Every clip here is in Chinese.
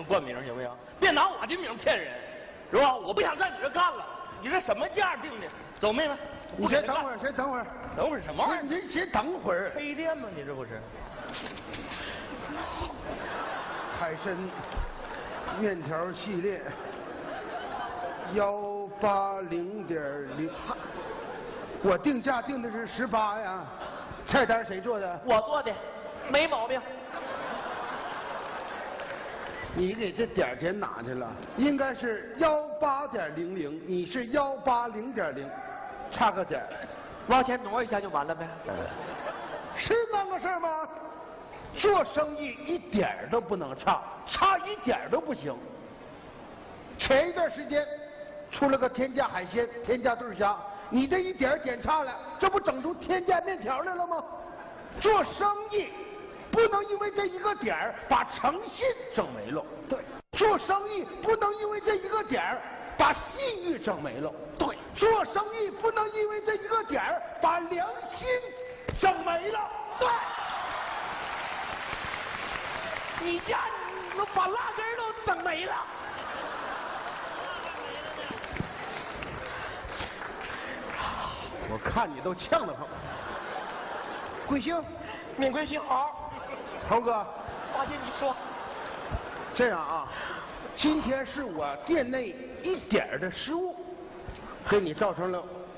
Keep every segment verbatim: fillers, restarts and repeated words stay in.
名冠名，行不行？别拿我的名骗人，是吧？我不想在你这干了。你这什么价定的？走妹子， 你先等会儿，先等会儿， 等会儿什么玩意儿？ 你先等会儿。 黑店吗？你这不是？ 海参面条系列幺八零点零，我定价定的是十八呀。菜单谁做的？ 我做的，没毛病。 你给这点钱哪去了？应该是幺八点零零，你是幺八零点零，差个点， 往前挪一下就完了呗。 是那个事儿吗？做生意一点儿都不能差，差一点儿都不行。前一段时间出了个天价海鲜、天价对虾，你这一点点差了，这不整出天价面条来了吗？做生意不能因为这一个点儿把诚信整没了。对，做生意不能因为这一个点儿把信誉整没了。对，做生意不能因为这一个点儿把良心整没了。对。 你家你都把辣根都整没了。 我看你都呛得慌。贵姓？ 闵贵姓侯。 猴哥， 大姐你说。 这样啊，今天是我店内一点儿的失误，给你造成了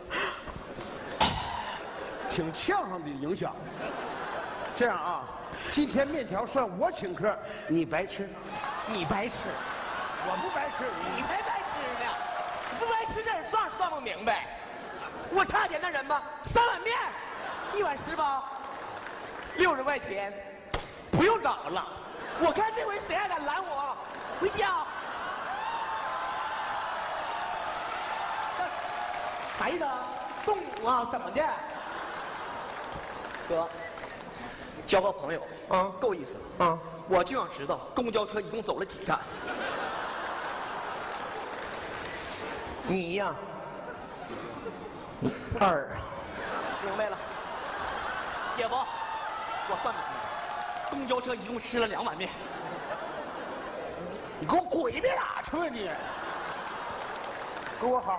挺呛上的影响。这样啊。今天面条算我请客，你白吃。 你白吃， 我不白吃， 你才白吃呢。不白吃这事算算不明白。我差点那人吧，三碗面，一碗十八，六十块钱，不用找了。我看这回谁还敢拦我？回家。啥意思啊？动武啊？怎么的？哥。交个朋友啊，够意思啊！我就想知道公交车一共走了几站。你呀，二，明白了，姐夫，我算明白，公交车一共吃了两碗面。 你给我滚一边哪去吧你！给我好。